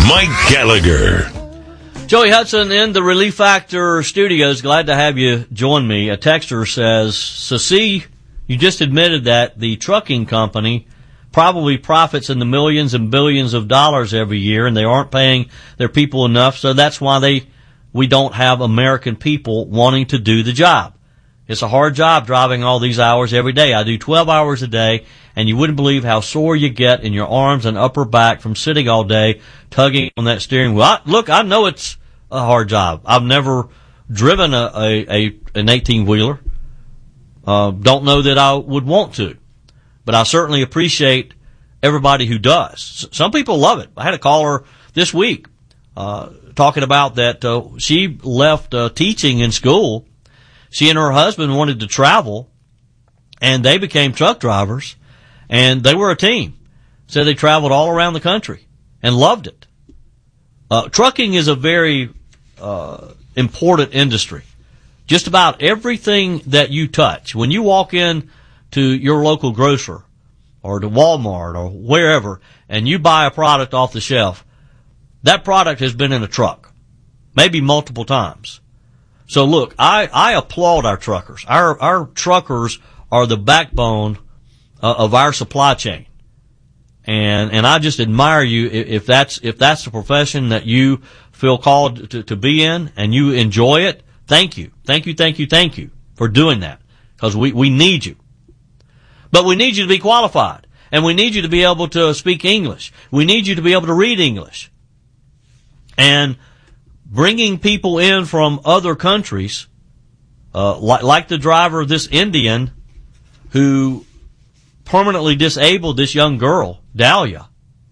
Mike Gallagher. Joey Hudson in the Relief Factor studios. Glad to have you join me. A texter says, so see, you just admitted that the trucking company probably profits in the millions and billions of dollars every year, and they aren't paying their people enough, so that's why we don't have American people wanting to do the job. It's a hard job driving all these hours every day. I do 12 hours a day, and you wouldn't believe how sore you get in your arms and upper back from sitting all day tugging on that steering wheel. Look, I know it's a hard job. I've never driven an 18-wheeler. Don't know that I would want to, but I certainly appreciate everybody who does. Some people love it. I had a caller this week talking about that she left teaching in school. She and her husband wanted to travel, and they became truck drivers, and they were a team. So they traveled all around the country and loved it. Trucking is a very important industry. Just about everything that you touch, when you walk in to your local grocer or to Walmart or wherever, and you buy a product off the shelf, that product has been in a truck, maybe multiple times. So look, I applaud our truckers. Our truckers are the backbone of our supply chain. And I just admire you if that's the profession that you feel called to be in and you enjoy it. Thank you for doing that, because we need you. But we need you to be qualified, and we need you to be able to speak English. We need you to be able to read English. And bringing people in from other countries, like the driver of this Indian who permanently disabled this young girl, Dahlia.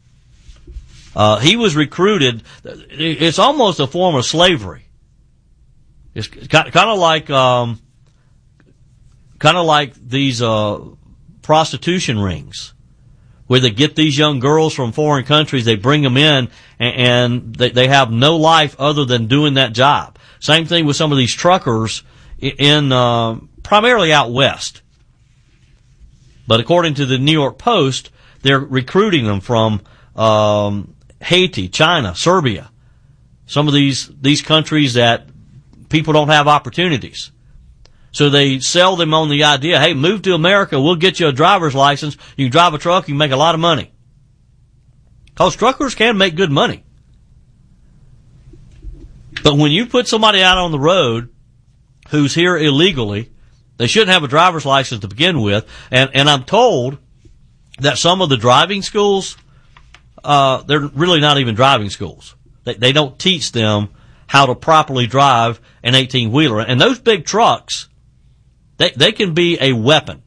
He was recruited. It's almost a form of slavery. It's kind of like these prostitution rings, where they get these young girls from foreign countries, they bring them in, and they have no life other than doing that job. Same thing with some of these truckers in primarily out west. But according to the New York Post, they're recruiting them from Haiti, China, Serbia, some of these countries that people don't have opportunities. So they sell them on the idea, hey, move to America, we'll get you a driver's license, you can drive a truck, you can make a lot of money. Because truckers can make good money. But when you put somebody out on the road who's here illegally, they shouldn't have a driver's license to begin with, and I'm told that some of the driving schools, they're really not even driving schools. They don't teach them how to properly drive an 18-wheeler. And those big trucks, they can be a weapon.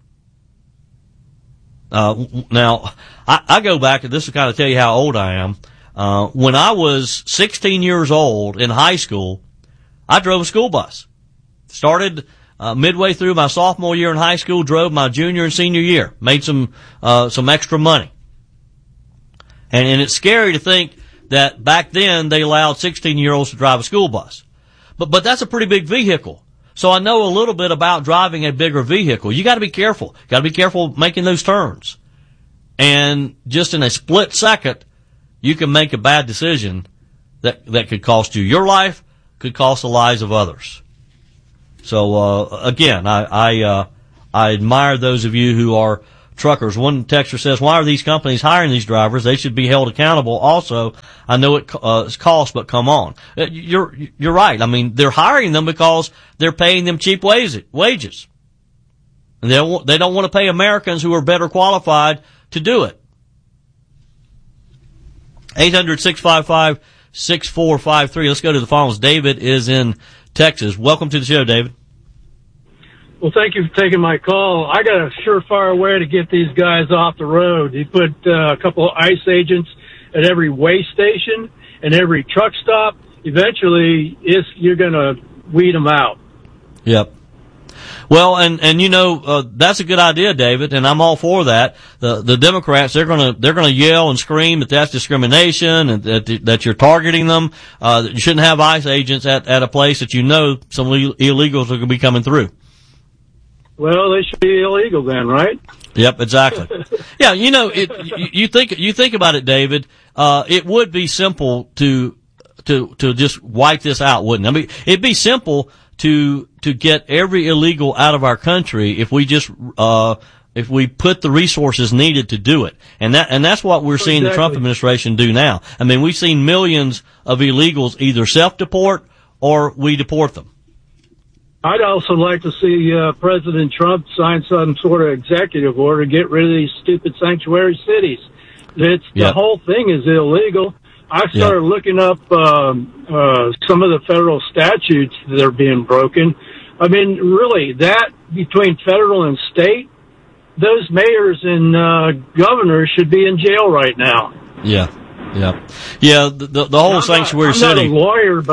Now, I go back, and this will kind of tell you how old I am. When I was 16 years old in high school, I drove a school bus. Started midway through my sophomore year in high school, drove my junior and senior year, made some extra money. And it's scary to think that back then they allowed 16-year-olds to drive a school bus. But that's a pretty big vehicle. So I know a little bit about driving a bigger vehicle. You got to be careful. Got to be careful making those turns. And just in a split second, you can make a bad decision that could cost you your life, could cost the lives of others. So again, I admire those of you who are truckers. One texter says, why are these companies hiring these drivers? They should be held accountable. Also, I know it's cost, but come on. You're right. I mean, they're hiring them because they're paying them cheap wages. And they don't want to pay Americans who are better qualified to do it. 800-655-6453. Let's go to the phones. David is in Texas. Welcome to the show, David. Well, thank you for taking my call. I got a surefire way to get these guys off the road. You put a couple of ICE agents at every weigh station and every truck stop. Eventually, you're going to weed them out. Yep. Well, and you know, that's a good idea, David, and I'm all for that. The Democrats, they're gonna yell and scream that that's discrimination and that you're targeting them, that you shouldn't have ICE agents at a place that you know some illegals are gonna be coming through. well, they should be illegal then, right? Yep, exactly. Yeah, you think about it, David. It would be simple to just wipe this out, wouldn't it? I mean, it'd be simple to get every illegal out of our country if we just if we put the resources needed to do it. And that's what we're seeing the Trump administration do now. I mean, we've seen millions of illegals either self-deport or we deport them. I'd also like to see President Trump sign some sort of executive order to get rid of these stupid sanctuary cities. The whole thing is illegal. I started looking up some of the federal statutes that are being broken. I mean, really, that between federal and state, those mayors and governors should be in jail right now. Yeah. The whole sanctuary city. I'm not a lawyer,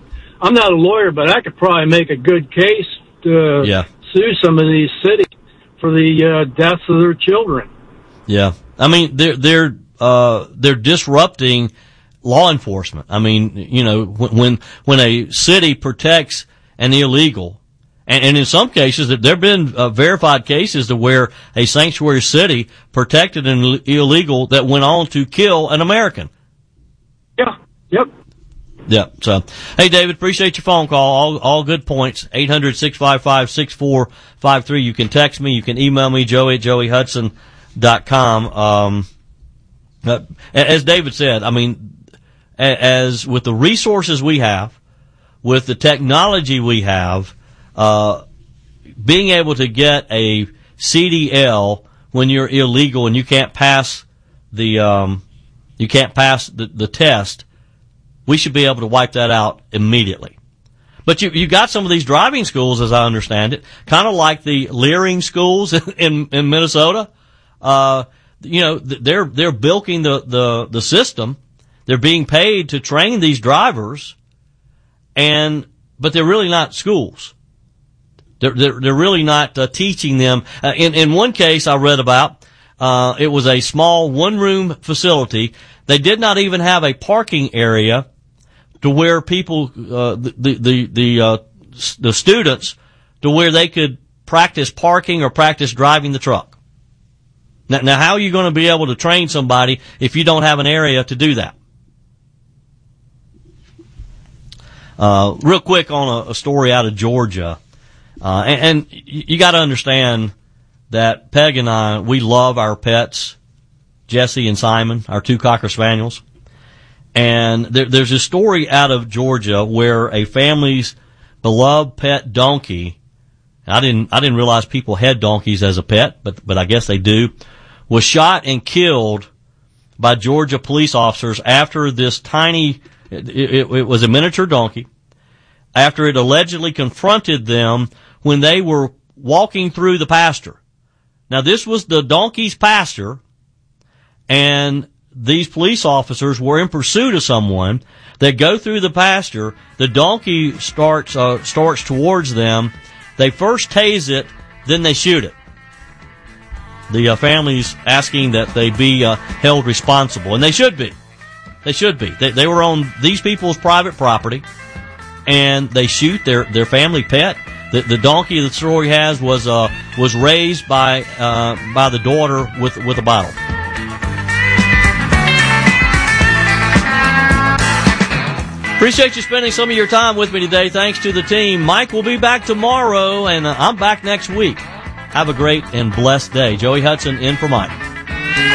but I could probably make a good case to sue some of these cities for the deaths of their children. Yeah, I mean they're disrupting law enforcement. I mean, when a city protects an illegal. And in some cases, there have been verified cases to where a sanctuary city protected an illegal that went on to kill an American. Yeah. Yep. Yeah. So, hey, David, appreciate your phone call. All good points. 800-655-6453. You can text me. You can email me, joey@joeyhudson.com. As David said, I mean, as with the resources we have, with the technology we have, being able to get a CDL when you're illegal and you can't pass the test, we should be able to wipe that out immediately. But you got some of these driving schools, as I understand it, kind of like the Leering schools in Minnesota. They're bilking the system. They're being paid to train these drivers, but they're really not schools. They're really not teaching them. In one case I read about, it was a small one-room facility. They did not even have a parking area to where people, the students, to where they could practice parking or practice driving the truck. Now, how are you going to be able to train somebody if you don't have an area to do that? Real quick on a story out of Georgia. And you got to understand that Peg and I, we love our pets, Jesse and Simon, our two Cocker Spaniels. And there's a story out of Georgia where a family's beloved pet donkey, I didn't realize people had donkeys as a pet, but I guess they do, was shot and killed by Georgia police officers after this tiny, it was a miniature donkey, after it allegedly confronted them when they were walking through the pasture. Now, this was the donkey's pasture, and these police officers were in pursuit of someone. They go through the pasture. The donkey starts towards them. They first tase it, then they shoot it. The family's asking that they be held responsible, and they should be. They should be. They were on these people's private property, and they shoot their family pet. The donkey the story has was raised by the daughter with a bottle. Appreciate you spending some of your time with me today. Thanks to the team. Mike will be back tomorrow, and I'm back next week. Have a great and blessed day. Joey Hudson in for Mike.